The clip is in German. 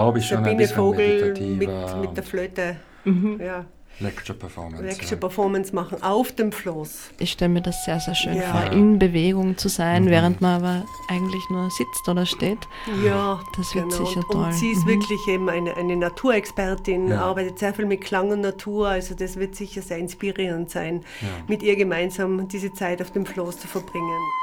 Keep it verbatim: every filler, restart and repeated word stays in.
Aber ist schon ein Sabine bisschen Vogel mit, meditativer mit der Flöte. Mhm. Ja. Lecture Performance. Lecture ja. Performance machen auf dem Floß. Ich stelle mir das sehr, sehr schön Ja. vor, in Bewegung zu sein, Mhm. während man aber eigentlich nur sitzt oder steht. Ja, Das wird genau. sicher und, toll. Und sie ist Mhm. wirklich eben eine, eine Naturexpertin, Ja. arbeitet sehr viel mit Klang und Natur, also das wird sicher sehr inspirierend sein, Ja. mit ihr gemeinsam diese Zeit auf dem Floß zu verbringen.